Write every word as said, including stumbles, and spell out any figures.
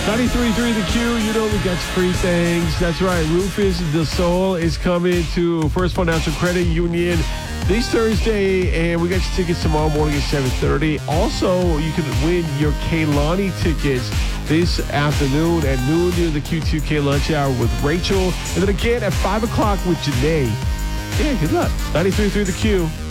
ninety-three point three The Q, you know we got free things. That's right, Rufus Du Sol is coming to First Financial Credit Union this Thursday, and we got your tickets tomorrow morning at seven thirty. Also, you can win your Kehlani tickets this afternoon at noon during the Q two K lunch hour with Rachel, and then again at five o'clock with Janae. Yeah, good luck. ninety-three point three The Q.